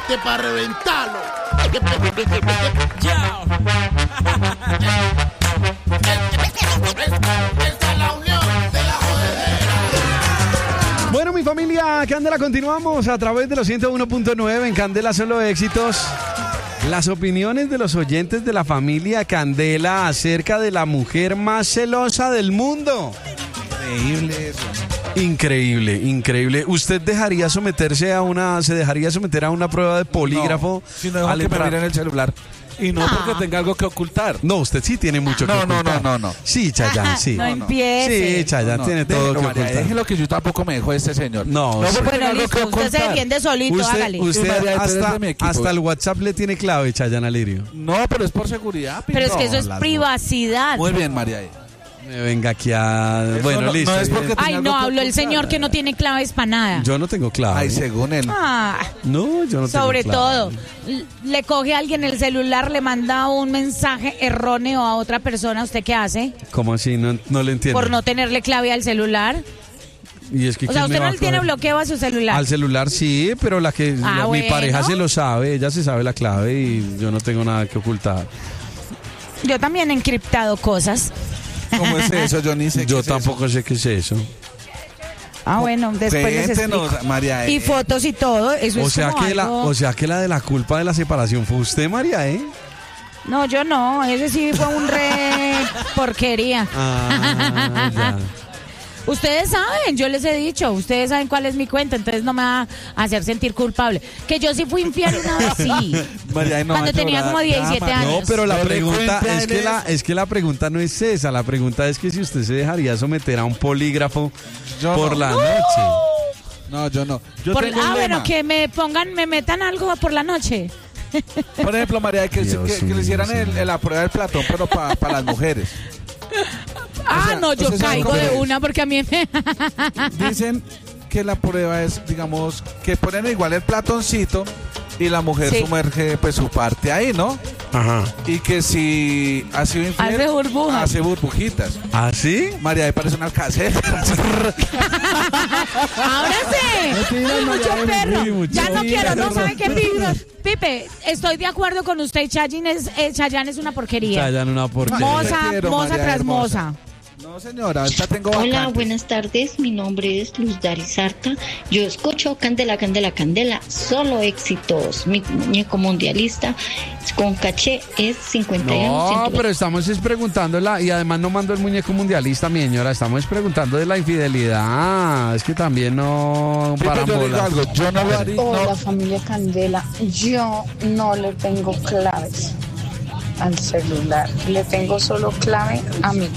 este para reventarlo. Ya. Esta es la unión de la jodedera. Bueno, mi familia Candela, continuamos a través de los 101.9 en Candela Solo Éxitos. Las opiniones de los oyentes de la familia Candela acerca de la mujer más celosa del mundo. Increíble eso. Increíble, increíble. ¿Usted se dejaría someter a una prueba de polígrafo? Si no dejo que me miren el celular. Y no porque tenga algo que ocultar. No, usted sí tiene mucho que ocultar. No. Sí, Chayanne, sí. No empiece. Sí, Chayanne tiene todo que ocultar. Déjelo que yo tampoco me dejo este señor. No, sí. Bueno, listo, usted se defiende solito, hágale. Usted María, tú eres de mi equipo. hasta el WhatsApp le tiene clave, Chayanne Alirio. No, pero es por seguridad. Pero es que eso es las privacidad. Muy bien, María. Me venga aquí a... Bueno, no, listo. no es porque Ay, no, habló el señor que no tiene claves para nada. Yo no tengo clave. Ay, según él. No, yo no tengo Sobre clave. todo, le coge a alguien el celular, le manda un mensaje erróneo a otra persona, ¿usted qué hace? ¿Cómo así? No le entiendo. Por no tenerle clave al celular. Y es que O sea, ¿quién me usted va no a le tiene coger? bloqueo a su celular. Al celular sí, pero mi bueno. pareja se lo sabe, ella se sabe la clave y yo no tengo nada que ocultar. Yo también he encriptado cosas. ¿Cómo es eso? Yo ni sé Yo qué es tampoco sé qué es eso. Bueno, después les explico. Cuéntenos, María. Y fotos y todo, eso es como algo... O sea que la de la culpa de la separación fue usted, María, ¿eh? No, yo no, ese sí fue un re porquería. Ya. Ustedes saben, yo les he dicho, ustedes saben cuál es mi cuenta, entonces no me va a hacer sentir culpable. Que yo sí fui infiel una vez, sí. María, no Cuando va a tenía llorar. como 17 Ya, años. No, pero la Pero pregunta cuéntale. es que la pregunta no es esa, la pregunta es que si usted se dejaría someter a un polígrafo Yo por no. la noche. No, yo no. Yo tengo un bueno, lema. que me metan algo por la noche. Por ejemplo, María, que Dios le hicieran mío, la prueba del Platón, pero para las mujeres. No, yo ¿sabe caigo cómo de es? una porque a mí me... Dicen que la prueba es, digamos, que ponen igual el platoncito y la mujer Sí. sumerge pues su parte ahí, ¿no? Ajá. Y que si ha sido infiel, Hace burbujas. hace burbujitas. ¿Ah, sí? María, ahí parece un alcacel. Ahora sí. Mucho perro. Ya no quiero, no saben qué Pipe, estoy de acuerdo con usted. Chayanne es una porquería. Chayanne una porquería. Moza, Quiero, moza María tras hermosa. moza. No, señora, ahorita tengo Hola, vacantes. buenas tardes. Mi nombre es Luz Darizarta. Yo escucho Candela, Candela, Candela. Solo éxitos. Mi muñeco mundialista con caché es 51. No, 120. pero estamos preguntándola y además no mandó el muñeco mundialista, mi señora. Estamos preguntando de la infidelidad. Es que también no Pipe, paran yo digo bolas. algo, yo no lo haría. Hola No. familia Candela, yo no le tengo claves al celular, le tengo solo clave a mi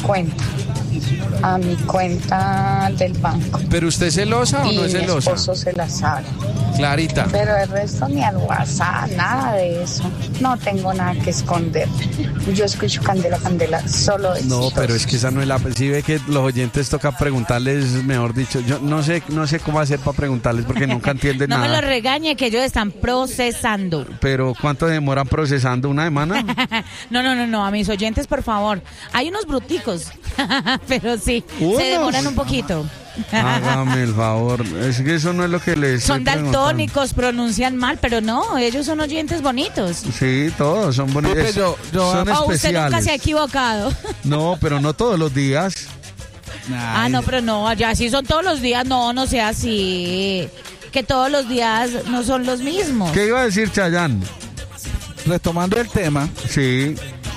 cuenta del banco. ¿Pero usted es celosa o Y no es mi celosa? esposo se la sabe, Clarita. pero el resto ni al WhatsApp, nada de eso. No tengo nada que esconder. Yo escucho Candela, Candela, solo No, éxitos. pero es que esa no es la... Si ve que los oyentes toca preguntarles, mejor dicho, yo no sé cómo hacer para preguntarles porque nunca entienden No me nada. lo regañe que ellos están procesando. Pero ¿cuánto demoran procesando? ¿Una semana? No, a mis oyentes, por favor. Hay unos bruticos, pero sí, ¿Unos? se demoran un poquito. Hágame el favor. Es que eso no es lo que les Son estoy preguntando. daltónicos, pronuncian mal, pero no, ellos son oyentes bonitos. Sí, todos son bonitos. Pipe, yo- Son O usted nunca especiales. se ha equivocado. No, pero no todos los días. No, pero no, allá sí son todos los días, no sea así. Que todos los días no son los mismos. ¿Qué iba a decir Chayanne? Retomando el tema, Sí.